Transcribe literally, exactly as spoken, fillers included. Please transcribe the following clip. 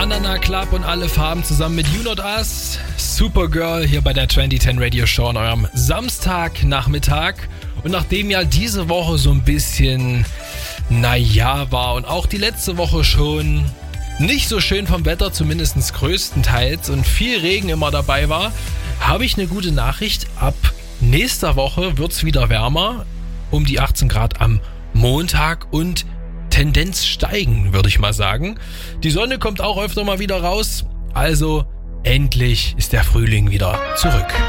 Banana Club und alle Farben zusammen mit You Not Us. Supergirl hier bei der zwanzig zehn Radio Show an eurem Samstagnachmittag. Und nachdem ja diese Woche so ein bisschen naja war und auch die letzte Woche schon nicht so schön vom Wetter, zumindest größtenteils, und viel Regen immer dabei war, habe ich eine gute Nachricht. Ab nächster Woche wird es wieder wärmer, um die achtzehn Grad am Montag und Tendenz steigen, würde ich mal sagen. Die Sonne kommt auch öfter mal wieder raus, also endlich ist der Frühling wieder zurück.